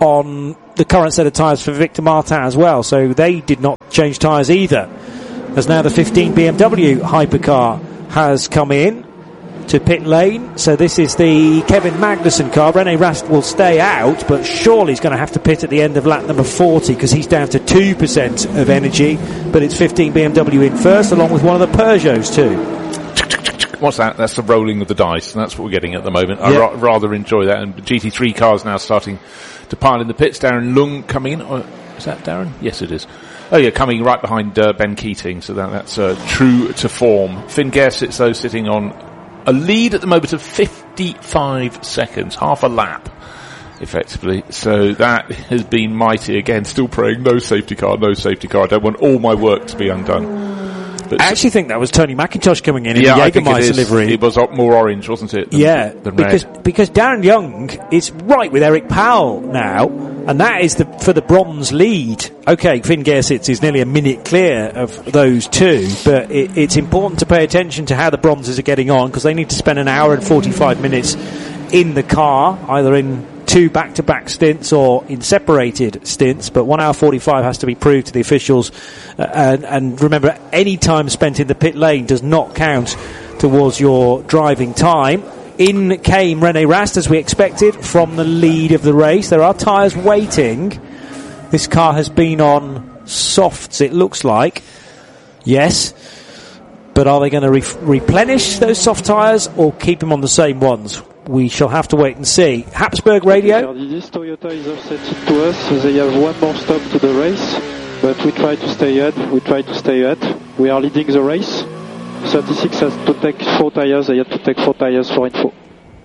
[SPEAKER 1] on the current set of tyres for Victor Martin as well, so they did not change tyres either. As now the fifteen B M W hypercar has come in to pit lane, so this is the Kevin Magnussen car. René Rast will stay out, but surely he's going to have to pit at the end of lap number forty because he's down to two percent of energy, but it's fifteen B M W in first along with one of the Peugeots too.
[SPEAKER 4] What's that? That's the rolling of the dice, and that's what we're getting at the moment. I
[SPEAKER 1] yep.
[SPEAKER 4] ra- rather enjoy that. And G T three cars now starting to pile in the pits. Darren Lung coming in. Oh, is that Darren? Yes, it is. Oh yeah, coming right behind uh, Ben Keating, so that, that's uh, true to form. Finn Gersitz, though, sitting on a lead at the moment of fifty-five seconds, half a lap, effectively. So that has been mighty. Again, still praying, no safety car, no safety car. I don't want all my work to be undone. But
[SPEAKER 1] I actually think that was Tony McIntosh coming in
[SPEAKER 4] yeah,
[SPEAKER 1] in the Jägermeister livery.
[SPEAKER 4] It was more orange, wasn't it? Than,
[SPEAKER 1] yeah,
[SPEAKER 4] than
[SPEAKER 1] because
[SPEAKER 4] red.
[SPEAKER 1] because Darren Young is right with Eric Powell now, and that is the for the bronze lead. Okay, Finn Gersitz is nearly a minute clear of those two, but it, it's important to pay attention to how the bronzes are getting on because they need to spend an hour and forty-five minutes in the car, either in two back-to-back stints or in separated stints, but one hour forty-five has to be proved to the officials, uh, and, and remember, any time spent in the pit lane does not count towards your driving time. In came René Rast, as we expected, from the lead of the race. There are tyres waiting. This car has been on softs, it looks like. Yes, but are they going to re- replenish those soft tyres or keep them on the same ones? We shall have to wait and see. Habsburg Radio.
[SPEAKER 13] This Toyota is offset to us. They have one more stop to the race, but we try to stay ahead. We try to stay ahead. We are leading the race. thirty-six has to take four tyres. They have to take four tyres for info.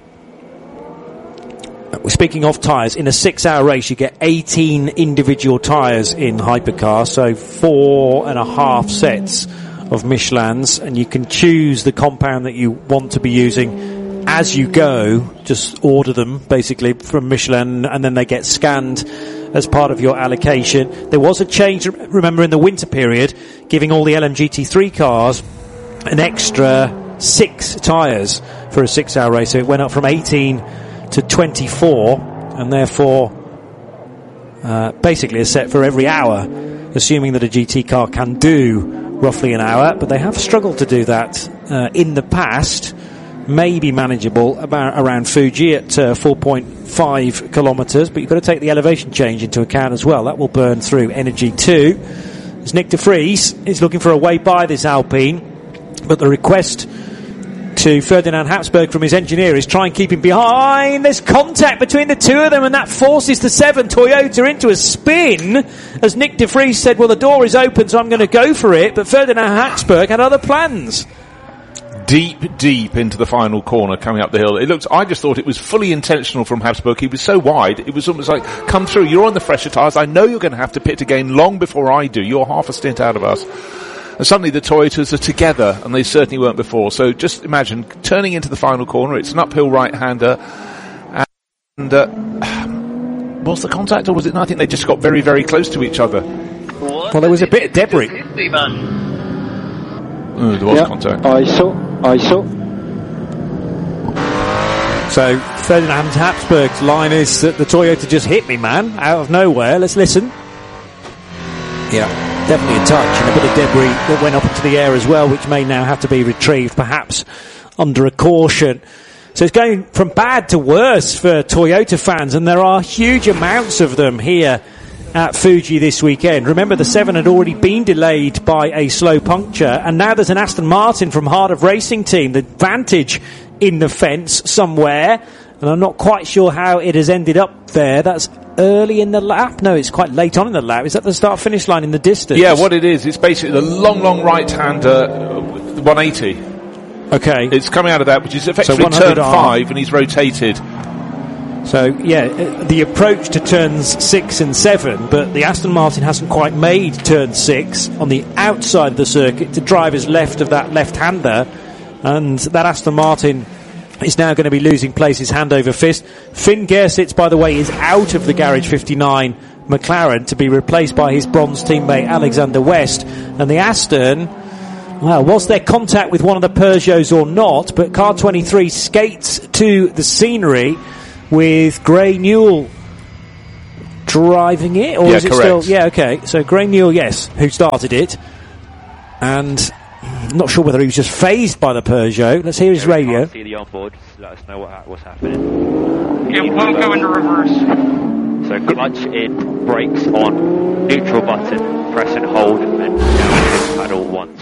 [SPEAKER 1] Speaking of tyres, in a six-hour race you get eighteen individual tyres in hypercar, so four and a half sets of Michelins, and you can choose the compound that you want to be using as you go. Just order them basically from Michelin, and then they get scanned as part of your allocation. There was a change, remember, in the winter period, giving all the L M G T three cars an extra six tyres for a six-hour race, so it went up from eighteen to twenty-four, and therefore uh, basically a set for every hour, assuming that a G T car can do roughly an hour, but they have struggled to do that uh, in the past. Maybe manageable about around Fuji at uh, four point five kilometres, but you've got to take the elevation change into account as well. That will burn through energy too. As Nick de Vries is looking for a way by this Alpine, but the request to Ferdinand Habsburg from his engineer is try and keep him behind. There's contact between the two of them, and that forces the seven Toyota into a spin. As Nick de Vries said, well, the door is open, so I'm going to go for it, but Ferdinand Habsburg had other plans.
[SPEAKER 4] Deep, deep into the final corner coming up the hill. It looks, I just thought it was fully intentional from Habsburg. He was so wide, it was almost like, come through, you're on the fresher tyres, I know you're going to have to pit again long before I do, you're half a stint out of us. And suddenly the Toyotas are together, and they certainly weren't before. So just imagine, turning into the final corner, it's an uphill right-hander, and uh, was the contact, or was it, no, I think they just got very, very close to each other.
[SPEAKER 1] What? Well, there was a bit of debris.
[SPEAKER 4] Oh, there was
[SPEAKER 13] yeah,
[SPEAKER 4] contact.
[SPEAKER 13] I saw, I saw.
[SPEAKER 1] So Ferdinand Habsburg's line is that the Toyota just hit me, man, out of nowhere. Let's listen. Yeah, definitely a touch and a bit of debris that went up into the air as well, which may now have to be retrieved, perhaps under a caution. So it's going from bad to worse for Toyota fans, and there are huge amounts of them here at Fuji this weekend. Remember, the seven had already been delayed by a slow puncture, and now there's an Aston Martin from Heart of Racing team, the Vantage, in the fence somewhere, and I'm not quite sure how it has ended up there. That's early in the lap. No, it's quite late on in the lap. Is that the start-finish line in the distance?
[SPEAKER 4] Yeah, what it is, it's basically the long, long right-hander, one eighty.
[SPEAKER 1] Okay.
[SPEAKER 4] It's coming out of that, which is effectively
[SPEAKER 1] so
[SPEAKER 4] turn five, and he's rotated.
[SPEAKER 1] So, yeah, the approach to turns six and seven, but the Aston Martin hasn't quite made turn six on the outside of the circuit to driver's left of that left-hander, and that Aston Martin is now going to be losing places hand over fist. Finn Gersitz, by the way, is out of the Garage fifty-nine McLaren to be replaced by his bronze teammate Alexander West, and the Aston, well, was there contact with one of the Peugeots or not, but car twenty-three skates to the scenery with Gray Newell driving it, or
[SPEAKER 4] yeah,
[SPEAKER 1] is it
[SPEAKER 4] correct.
[SPEAKER 1] still? Yeah, okay. So Graham Newell, yes, who started it, and I'm not sure whether he was just phased by the Peugeot. Let's hear his
[SPEAKER 14] yeah,
[SPEAKER 1] radio.
[SPEAKER 14] See the onboard. Just let us know what ha- what's happening.
[SPEAKER 15] It won't go into reverse.
[SPEAKER 14] So clutch in, brakes on, neutral button, press and hold, and then down paddle once.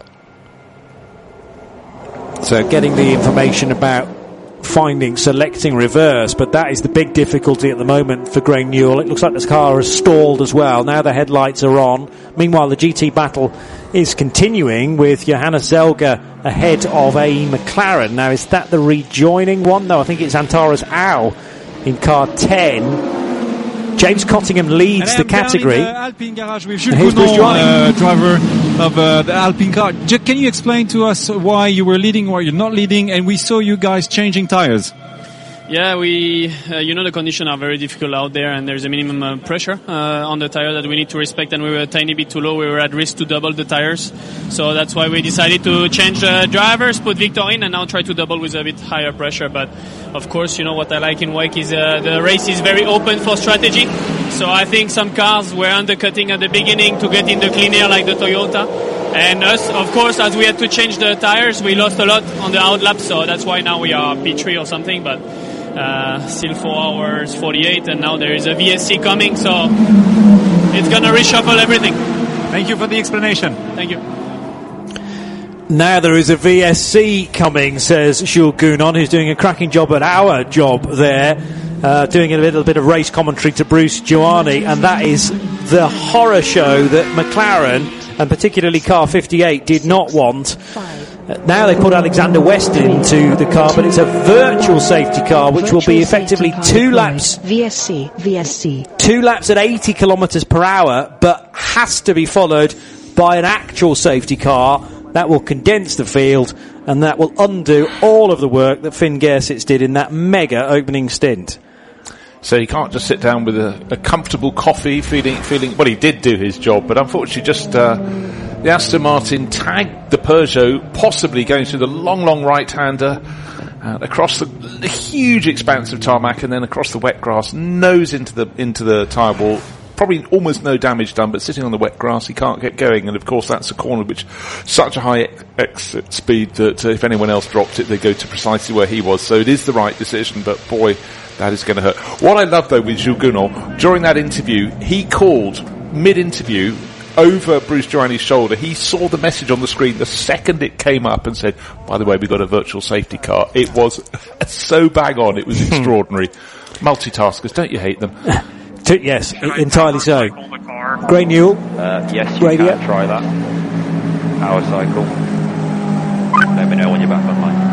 [SPEAKER 1] So getting the information about finding, selecting reverse, but that is the big difficulty at the moment for Graham Newell. It looks like this car has stalled as well. Now the headlights are on. Meanwhile, the G T battle is continuing with Johannes Zelger ahead of a McLaren. Now, is that the rejoining one? No, I think it's Antares Au in car ten. James Cottingham leads the category.
[SPEAKER 16] In the Alpine garage with Jules Gounon, uh, driver of uh, the Alpine car. J- can you explain to us why you were leading, why you're not leading, and we saw you guys changing tires?
[SPEAKER 17] Yeah, we, uh, you know, the conditions are very difficult out there, and there's a minimum uh, pressure uh, on the tire that we need to respect, and we were a tiny bit too low. We were at risk to double the tires, so that's why we decided to change the drivers, put Victor in, and now try to double with a bit higher pressure. But of course, you know what I like in W E C is uh, the race is very open for strategy. So I think some cars were undercutting at the beginning to get in the clean air, like the Toyota. And us, of course, as we had to change the tires, we lost a lot on the outlap, so that's why now we are P three or something, but uh, still four hours forty-eight, and now there is a V S C coming, so it's gonna reshuffle everything.
[SPEAKER 16] Thank you for the explanation.
[SPEAKER 17] Thank you.
[SPEAKER 1] Now there is a V S C coming, says Jules Gounon, who's doing a cracking job at our job there, uh, doing a little bit of race commentary to Bruce Giuani, and that is the horror show that McLaren, and particularly car fifty-eight, did not want. Uh, now they put Alexander West into the car, but it's a virtual safety car, which
[SPEAKER 10] Virtual
[SPEAKER 1] will be effectively two laps.
[SPEAKER 10] V S C, V S C.
[SPEAKER 1] Two laps at eighty kilometres per hour, but has to be followed by an actual safety car. That will condense the field, and that will undo all of the work that Finn Gersitz did in that mega opening stint.
[SPEAKER 4] So he can't just sit down with a, a comfortable coffee, feeling, feeling. Well, he did do his job, but unfortunately, just uh, the Aston Martin tagged the Peugeot, possibly going through the long, long right-hander uh, across the, the huge expanse of tarmac, and then across the wet grass, nose into the into the tyre wall. Probably almost no damage done, but sitting on the wet grass, he can't get going. And of course, that's a corner which such a high ex- exit speed that uh, if anyone else dropped it, they go to precisely where he was. So it is the right decision, but boy, that is going to hurt. What I love though with Jules Gounon, during that interview, he called mid-interview over Bruce Giuani's shoulder. He saw the message on the screen the second it came up and said, by the way, we got a virtual safety car. It was so bang on. It was extraordinary. Multitaskers, don't you hate them?
[SPEAKER 1] Yes, entirely so. Graham Newell.
[SPEAKER 14] Uh, yes, you
[SPEAKER 1] radio.
[SPEAKER 14] can try that. Power cycle. Let me know when you're back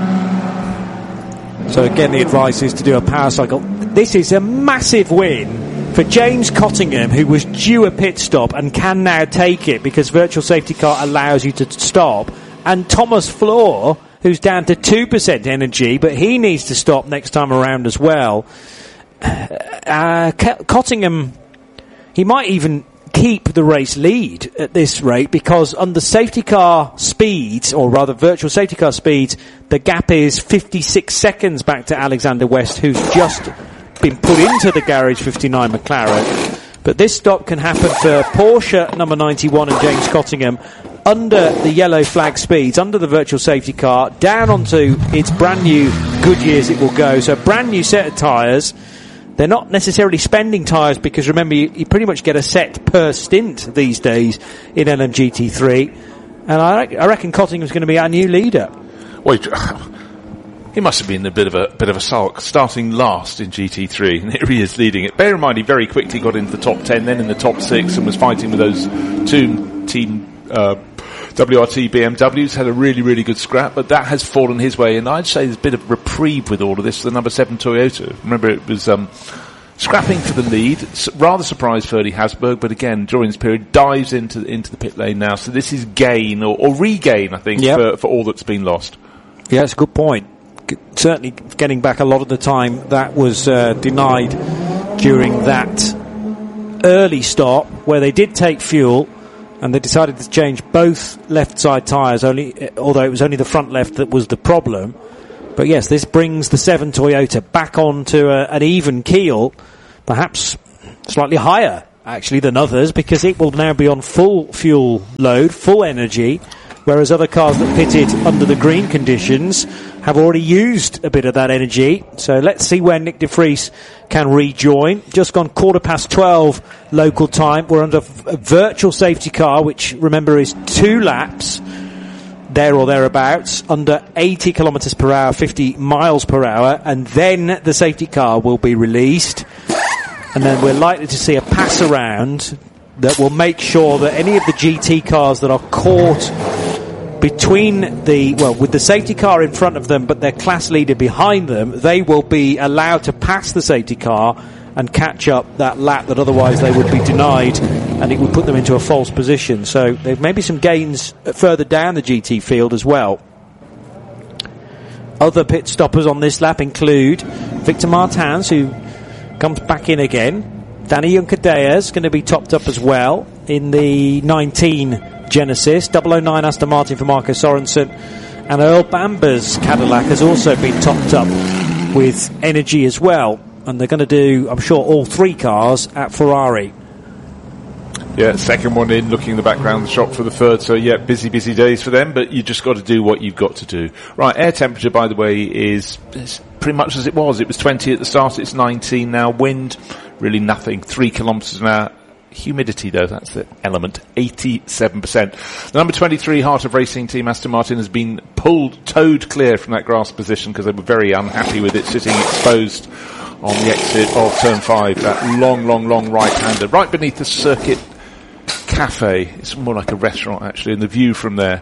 [SPEAKER 14] online.
[SPEAKER 1] So again, the advice is to do a power cycle. This is a massive win for James Cottingham, who was due a pit stop and can now take it because virtual safety car allows you to stop. And Thomas Floor, who's down to two percent energy, but he needs to stop next time around as well. Uh, Cottingham, he might even keep the race lead at this rate because under safety car speeds, or rather virtual safety car speeds, the gap is fifty-six seconds back to Alexander West, who's just been put into the Garage fifty-nine McLaren. But this stop can happen for Porsche number ninety-one and James Cottingham under the yellow flag speeds, under the virtual safety car, down onto its brand new Goodyears it will go. So a brand new set of tyres. They're not necessarily spending tyres because remember you, you pretty much get a set per stint these days in L M G T three, and I, I reckon Cottingham's going to be our new leader.
[SPEAKER 4] Well, he must have been a bit of a bit of a sulk, starting last in G T three, and here he is leading it. Bear in mind, he very quickly got into the top ten, then in the top six, and was fighting with those two team uh, W R T B M Ws. Had a really, really good scrap, but that has fallen his way, and I'd say there's a bit of reprieve with all of this. The number seven Toyota, remember, it was um, scrapping for the lead. S- rather surprised Ferdy Hasberg, but again, during this period, dives into into the pit lane now. So this is gain or, or regain, I think, yep. for, for all that's been lost.
[SPEAKER 1] Yeah, that's a good point. G- certainly getting back a lot of the time that was uh, denied during that early stop, where they did take fuel. And they decided to change both left side tyres, only, although it was only the front left that was the problem. But yes, this brings the seven Toyota back onto a, an even keel. Perhaps slightly higher, actually, than others, because it will now be on full fuel load, full energy, whereas other cars that pitted under the green conditions have already used a bit of that energy. So let's see when Nick de Vries can rejoin. Just gone quarter past twelve local time. We're under a virtual safety car, which, remember, is two laps there or thereabouts, under eighty kilometres per hour, fifty miles per hour, and then the safety car will be released. And then we're likely to see a pass around that will make sure that any of the G T cars that are caught between the, well, with the safety car in front of them but their class leader behind them, they will be allowed to pass the safety car and catch up that lap that otherwise they would be denied, and it would put them into a false position. So there may be some gains further down the G T field as well. Other pit stoppers on this lap include Victor Martins, who comes back in again. Danny Juncadella is going to be topped up as well in the nineteen Genesis. double oh nine Aston Martin for Marco Sorensen, and Earl Bamber's Cadillac has also been topped up with energy as well, and they're going to do, I'm sure, all three cars at Ferrari.
[SPEAKER 4] Yeah, second one in, looking in the background, the shop for the third. So yeah, busy, busy days for them, but you just got to do what you've got to do. Right, air temperature, by the way, is, is pretty much as it was. It was twenty at the start, it's nineteen now. Wind, really nothing, three kilometres an hour. Humidity, though, that's the element, eighty-seven percent. The number twenty-three Heart of Racing team, Aston Martin, has been pulled, towed clear from that grass position because they were very unhappy with it sitting exposed on the exit of turn five. That long, long, long right-hander, right beneath the circuit cafe. It's more like a restaurant, actually, and the view from there.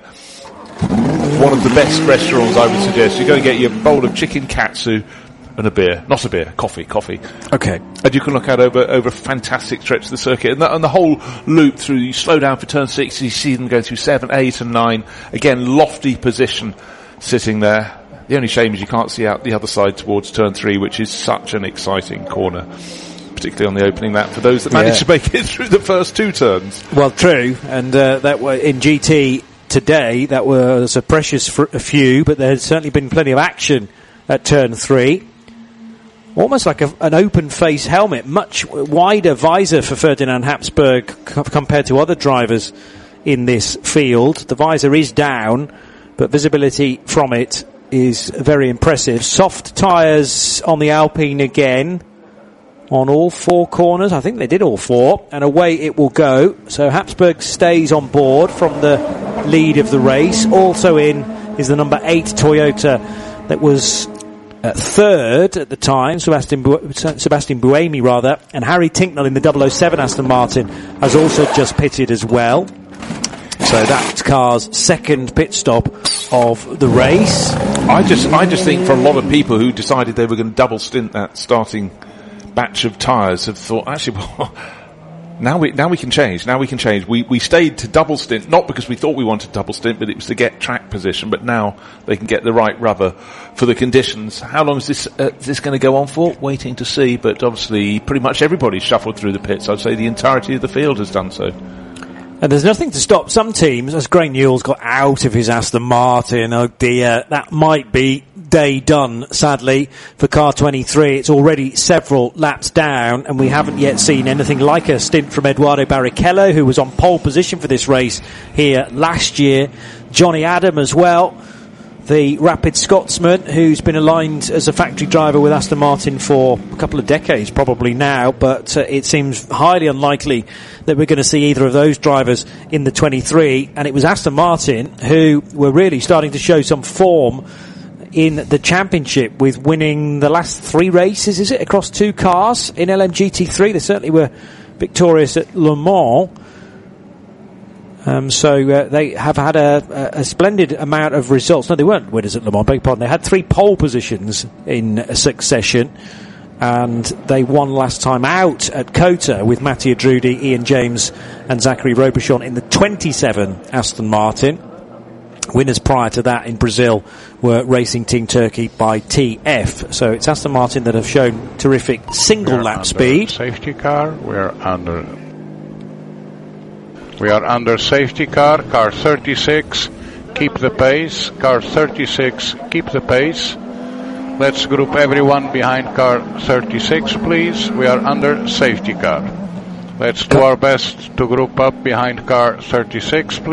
[SPEAKER 4] One of the best restaurants, I would suggest. You go and get your bowl of chicken katsu and a beer. Not a beer, coffee, coffee.
[SPEAKER 1] Okay.
[SPEAKER 4] And you can look out over over a fantastic stretch of the circuit. And the, and the whole loop through, you slow down for turn six, you see them going through seven, eight and nine. Again, lofty position sitting there. The only shame is you can't see out the other side towards turn three, which is such an exciting corner, particularly on the opening lap for those that managed yeah. to make it through the first two turns.
[SPEAKER 1] Well, true. And uh, that were in G T today, that was a precious fr- a few, but there has certainly been plenty of action at turn three. Almost like a, an open-face helmet, much wider visor for Ferdinand Habsburg c- compared to other drivers in this field. The visor is down, but visibility from it is very impressive. Soft tyres on the Alpine again, on all four corners. I think they did all four, and away it will go. So Habsburg stays on board from the lead of the race. Also in is the number eight Toyota that was Uh, third at the time, Sebastian, Bu- Sebastian Buemi rather, and Harry Tinknell in the double oh seven Aston Martin has also just pitted as well. So that's car's second pit stop of the race.
[SPEAKER 4] I just, I just think for a lot of people who decided they were going to double stint that starting batch of tyres have thought, actually, well, now we, now we can change, now we can change. We, we stayed to double stint, not because we thought we wanted double stint, but it was to get track position, but now they can get the right rubber for the conditions. How long is this, uh, is this going to go on for? Waiting to see, but obviously pretty much everybody's shuffled through the pits. I'd say the entirety of the field has done so.
[SPEAKER 1] And there's nothing to stop some teams, as Gray Newell's got out of his Aston Martin. Oh dear, that might be day done, sadly, for car twenty-three. It's already several laps down, and we haven't yet seen anything like a stint from Eduardo Barrichello, who was on pole position for this race here last year. Johnny Adam as well, the rapid Scotsman, who's been aligned as a factory driver with Aston Martin for a couple of decades probably now, but uh, it seems highly unlikely that we're going to see either of those drivers in the twenty-three. And it was Aston Martin who were really starting to show some form in the championship, with winning the last three races, is it, across two cars in L M G T three. They certainly were victorious at Le Mans. Um, so uh, they have had a, a, a splendid amount of results. No, they weren't winners at Le Mans, beg your pardon. They had three pole positions in succession, and they won last time out at COTA with Mattia Drudi, Ian James and Zachary Robichon in the twenty-seven Aston Martin. Winners prior to that in Brazil were Racing Team Turkey by T F. So it's Aston Martin that have shown terrific single lap speed.
[SPEAKER 9] Safety car, we are under We are under safety car, car thirty-six, keep the pace, car thirty-six, keep the pace. Let's group everyone behind car thirty-six, please. We are under safety car. Let's do our best to group up behind car thirty-six, please.